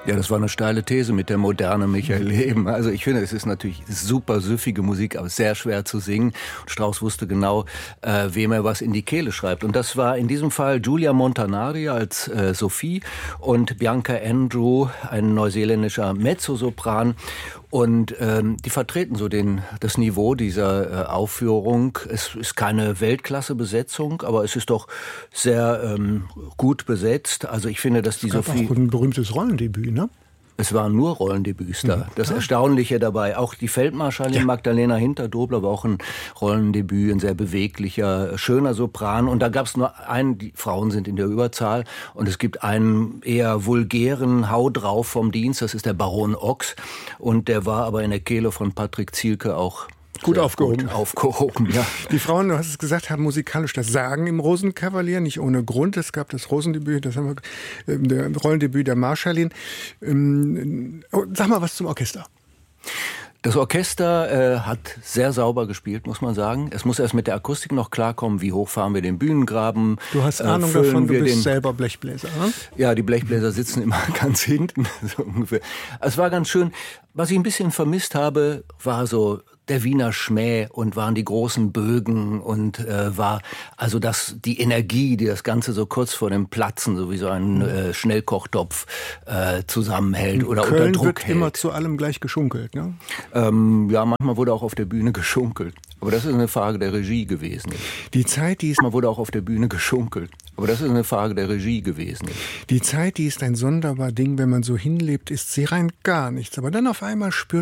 Ja, das war eine steile These mit der Moderne Michael Leben. Also ich finde, es ist natürlich super süffige Musik, aber sehr schwer zu singen. Und Strauss wusste genau, wem er was in die Kehle schreibt. Und das war in diesem Fall Giulia Montanari als Sophie und Bianca Andrew, ein neuseeländischer Mezzosopran. Und die vertreten so das Niveau dieser Aufführung. Es ist keine Weltklasse-Besetzung, aber es ist doch sehr gut besetzt. Also ich finde, dass die Sophie... auch ein berühmtes Rollendebüt, ne? Es waren nur Rollendebüts da. Das Erstaunliche dabei, auch die Feldmarschallin Magdalena Hinterdobler war auch ein Rollendebüt, ein sehr beweglicher, schöner Sopran. Und da gab es nur einen, die Frauen sind in der Überzahl, und es gibt einen eher vulgären Hau drauf vom Dienst, das ist der Baron Ochs. Und der war aber in der Kehle von Patrick Zielke auch gut aufgehoben. Ja. Die Frauen, du hast es gesagt, haben musikalisch das Sagen im Rosenkavalier, nicht ohne Grund. Es gab das Rosendebüt, das haben wir, der Rollendebüt der Marschallin. Sag mal was zum Orchester. Das Orchester hat sehr sauber gespielt, muss man sagen. Es muss erst mit der Akustik noch klarkommen, wie hoch fahren wir den Bühnengraben. Du hast Ahnung davon, du bist selber Blechbläser, ne? Ja, die Blechbläser sitzen immer ganz hinten, so ungefähr. Es war ganz schön. Was ich ein bisschen vermisst habe, war so der Wiener Schmäh und waren die großen Bögen und war also die Energie, die das Ganze so kurz vor dem Platzen, so wie so ein Schnellkochtopf zusammenhält oder Köln unter Druck wird hält. immer zu allem gleich geschunkelt, ne? Ja, manchmal wurde auch auf der Bühne geschunkelt. Aber das ist eine Frage der Regie gewesen. Die Zeit, die ist... Man wurde auch auf der Bühne geschunkelt. Aber das ist eine Frage der Regie gewesen. Die Zeit, die ist ein sonderbar Ding, wenn man so hinlebt, ist sie rein gar nichts. Aber dann auf einmal spürt